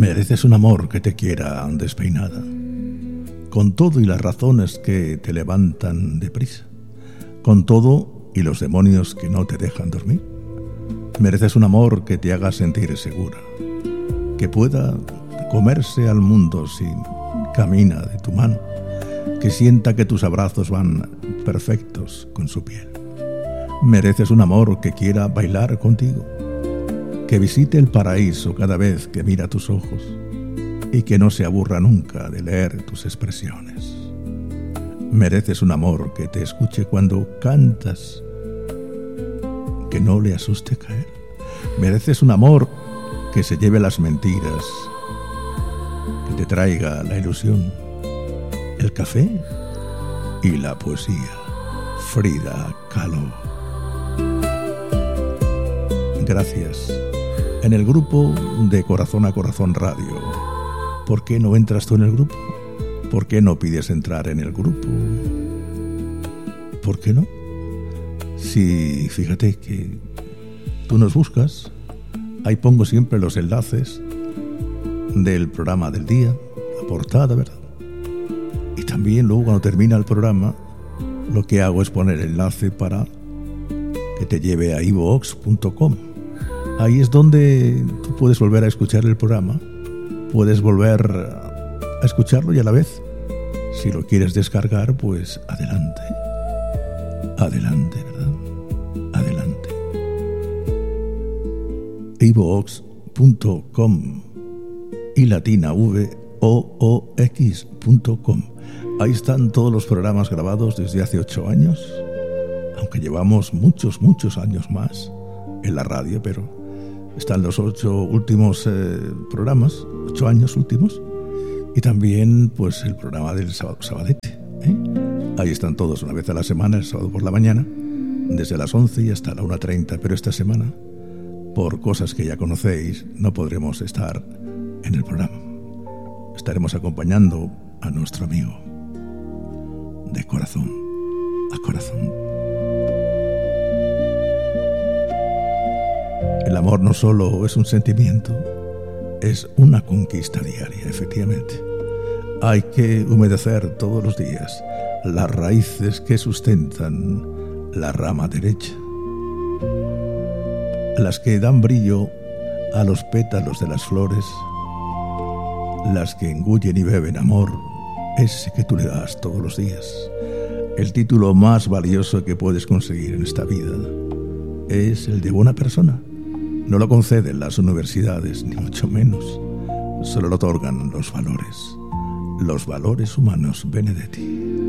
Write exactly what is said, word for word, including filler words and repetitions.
Mereces un amor que te quiera despeinada, con todo y las razones que te levantan deprisa, con todo y los demonios que no te dejan dormir. Mereces un amor que te haga sentir segura, que pueda comerse al mundo si camina de tu mano, que sienta que tus abrazos van perfectos con su piel. Mereces un amor que quiera bailar contigo, que visite el paraíso cada vez que mira tus ojos y que no se aburra nunca de leer tus expresiones. Mereces un amor que te escuche cuando cantas, que no le asuste caer. Mereces un amor que se lleve las mentiras, que te traiga la ilusión, el café y la poesía. Frida Kahlo. Gracias. En el grupo de Corazón a Corazón Radio. ¿Por qué no entras tú en el grupo? ¿Por qué no pides entrar en el grupo? ¿Por qué no? Si fíjate que tú nos buscas, ahí pongo siempre los enlaces del programa del día, la portada, ¿verdad? Y también luego cuando termina el programa, lo que hago es poner el enlace para que te lleve a iVoox punto com. Ahí es donde tú puedes volver a escuchar el programa, puedes volver a escucharlo y a la vez, si lo quieres descargar, pues adelante, adelante, ¿verdad? Adelante. iVoox punto com y latina v o o x punto com. Ahí están todos los programas grabados desde hace ocho años, aunque llevamos muchos, muchos años más en la radio, pero están los ocho últimos eh, programas, ocho años últimos, y también pues el programa del sábado, Sabadete, ¿eh? Ahí están todos una vez a la semana, el sábado por la mañana, desde las once y hasta la una treinta, pero esta semana, por cosas que ya conocéis, no podremos estar en el programa. Estaremos acompañando a nuestro amigo de corazón a corazón. El amor no solo es un sentimiento, es una conquista diaria, efectivamente. Hay que humedecer todos los días las raíces que sustentan la rama derecha, las que dan brillo a los pétalos de las flores, las que engullen y beben amor, ese que tú le das todos los días. El título más valioso que puedes conseguir en esta vida es el de buena persona. No lo conceden las universidades, ni mucho menos. Solo lo otorgan los valores, los valores humanos. Benedetti.